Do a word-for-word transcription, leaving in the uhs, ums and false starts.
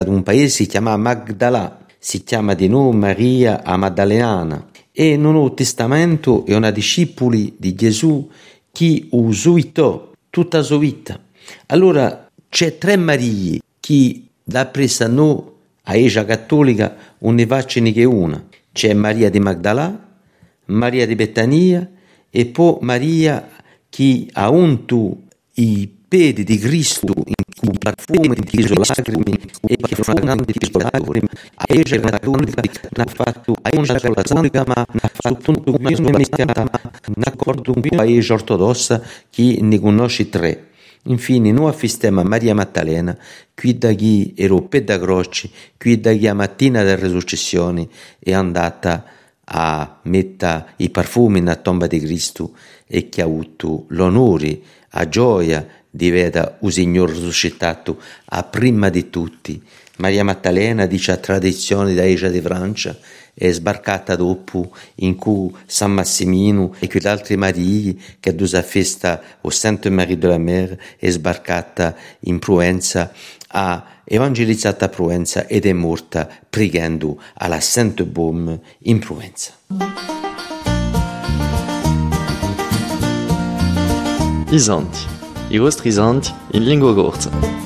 un paese si chiama Magdala, si chiama di nome Maria a Maddalena, e nel Nuovo Testamento è una discepoli di Gesù che usuitò tutta la sua vita. Allora c'è tre Marie che da presa noi a Egia Cattolica non ne facciano che una. C'è Maria di Magdala, Maria di Betania e poi Maria che ha unto i piedi di Cristo in un profumo di lacrime e che fu una grande lacrime. A Egia Cattolica ha fatto una sola santa, ma ha fatto una mischiata, un accordo con la Egia Ortodossa che ne conosce tre. Infine, noi affistiamo a Maria Maddalena, qui da chi ero pedda croce, qui da chi a mattina della resurrezione è andata a mettere i profumi nella tomba di Cristo e che ha avuto l'onore, la gioia di vedere il Signore risuscitato a prima di tutti. Maria Maddalena, dice la tradizione da Egia di Francia, è sbarcata dopo in cui San Massimino e quegli altri Marie che a festa o Sainte Marie de la Mer è sbarcata in Provenza, ha evangelizzato a Provenza ed è morta pregando alla Sainte Baume in Provenza. I santi, i vostri santi in lingua corsa.